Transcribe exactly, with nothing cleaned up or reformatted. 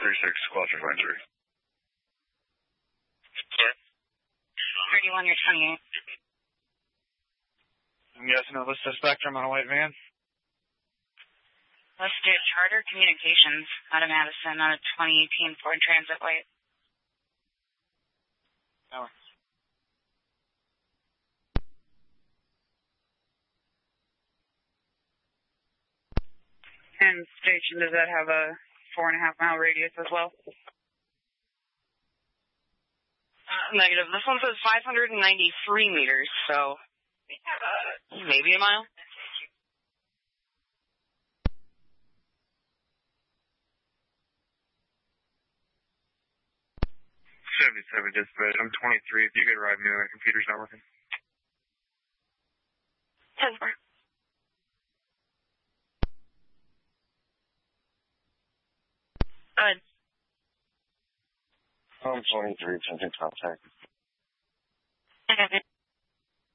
three six, Quality Line three. Sorry? thirty-one, you're twenty-eight. Yes, no, this is Spectrum on a white van. Let's do Charter Communications out of Madison on a twenty eighteen Ford Transit white. Oh. And station, does that have a four and a half mile radius as well? Uh, negative. This one says five hundred ninety-three meters, so uh, maybe a mile. seventy-seven dispatch. I'm twenty-three. If you could arrive me, my computer's not working. ten four. Good. I'm twenty-three. Something contact. Okay.